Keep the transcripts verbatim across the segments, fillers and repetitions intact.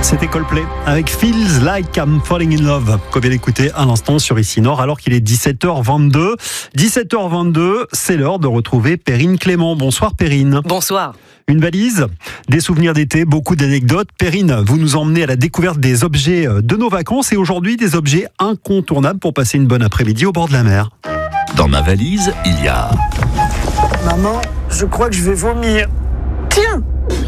C'était Coldplay avec Feels Like I'm Falling in Love qu'on vient d'écouter à l'instant sur Ici Nord alors qu'il est dix-sept heures vingt-deux. dix-sept heures vingt-deux, c'est l'heure de retrouver Perrine Clément. Bonsoir Perrine. Bonsoir. Une valise, des souvenirs d'été, beaucoup d'anecdotes. Perrine, vous nous emmenez à la découverte des objets de nos vacances et aujourd'hui des objets incontournables pour passer une bonne après-midi au bord de la mer. Dans ma valise, il y a... Maman, je crois que je vais vomir. Tiens!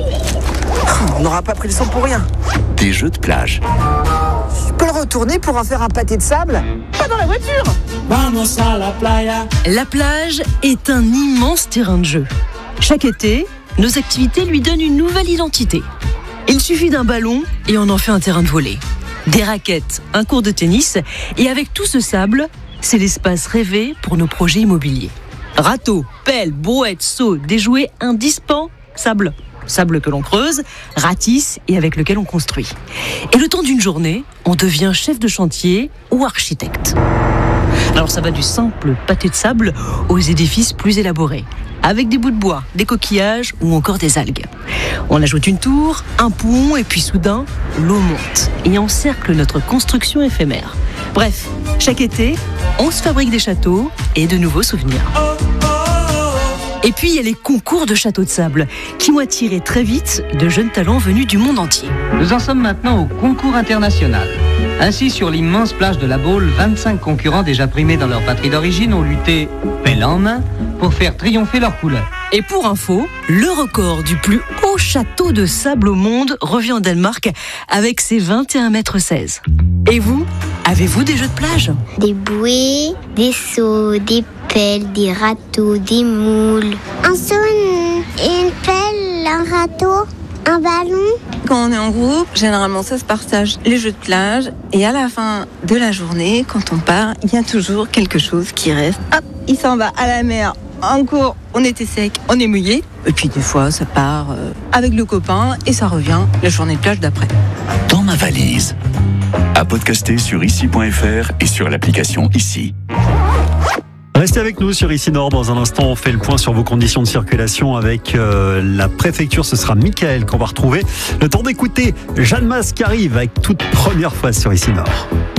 On n'aura pas pris le sang pour rien. Des jeux de plage. Je peux le retourner pour en faire un pâté de sable? Pas dans la voiture! Vamos a la playa. La plage est un immense terrain de jeu. Chaque été, nos activités lui donnent une nouvelle identité. Il suffit d'un ballon et on en fait un terrain de volley. Des raquettes, un court de tennis et avec tout ce sable, c'est l'espace rêvé pour nos projets immobiliers. Râteaux, pelles, brouettes, seaux, des jouets indispensables. Sable que l'on creuse, ratisse et avec lequel on construit. Et le temps d'une journée, on devient chef de chantier ou architecte. Alors ça va du simple pâté de sable aux édifices plus élaborés, avec des bouts de bois, des coquillages ou encore des algues. On ajoute une tour, un pont et puis soudain, l'eau monte et encercle notre construction éphémère. Bref, chaque été, on se fabrique des châteaux et de nouveaux souvenirs. Et puis il y a les concours de châteaux de sable qui ont attiré très vite de jeunes talents venus du monde entier. Nous en sommes maintenant au concours international. Ainsi, sur l'immense plage de la Baule, vingt-cinq concurrents déjà primés dans leur patrie d'origine ont lutté pelle en main pour faire triompher leur couleur. Et pour info, le record du plus haut château de sable au monde revient au Danemark avec ses vingt et un mètres seize. Et vous, avez-vous des jeux de plage? Des bouées, des seaux, des pelles, des râteaux, des moules. Un seau, une, une pelle, un râteau, un ballon. Quand on est en groupe, généralement ça se partage les jeux de plage et à la fin de la journée, quand on part, il y a toujours quelque chose qui reste. Hop, il s'en va à la mer. En cours, on était sec, on est mouillé. Et puis des fois, ça part euh, avec le copain et ça revient la journée de plage d'après. Dans ma valise. À podcaster sur ici point f r et sur l'application Ici. Restez avec nous sur Ici Nord. Dans un instant, on fait le point sur vos conditions de circulation avec euh, la préfecture. Ce sera Michael qu'on va retrouver. Le temps d'écouter Jeanne Mas qui arrive avec toute première fois sur Ici Nord.